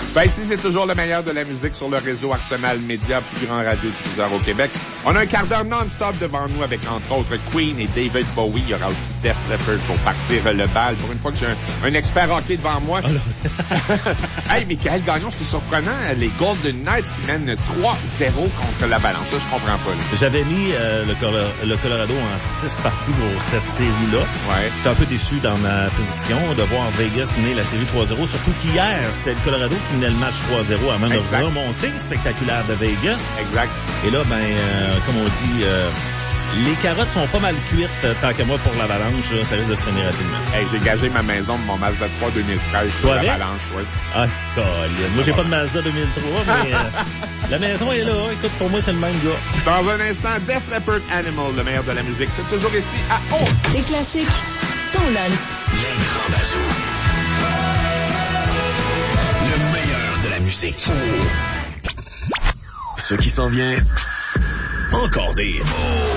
Ben ici, c'est toujours le meilleur de la musique sur le réseau Arsenal Média, plus grand radiodiffuseur au Québec. On a un quart d'heure non-stop devant nous avec, entre autres, Queen et David Bowie. Il y aura aussi Def Leppard pour partir le bal. Pour une fois que j'ai un expert hockey devant moi. Hey, Michael Gagnon, c'est surprenant. Les Golden Knights qui mènent 3-0 contre l'Avalanche. Ça, je comprends pas. Là. J'avais mis le Colorado en 6 parties pour cette série-là. Ouais. J'étais un peu déçu dans ma prédiction de voir Vegas mener la série 3-0. Surtout qu'hier, c'était le Colorado qui menait le match 3-0 avant de remonter spectaculaire de Vegas. Exact. Et là, comme on dit, les carottes sont pas mal cuites tant qu'à moi pour l'Avalanche. Là, ça risque de se finir rapidement. Hey, j'ai gagé ma maison de mon Mazda 3 2013 sur l'Avalanche. Oui. Ah, colline. Moi, j'ai pas de Mazda 2003, mais la maison est là. Écoute, pour moi, c'est le même gars. Dans un instant, Def Leppard Animal, le meilleur de la musique. C'est toujours ici à On. Des classiques, ton lunch. Les grands bazous. Le meilleur de la musique. Ce qui s'en vient, encore des hits.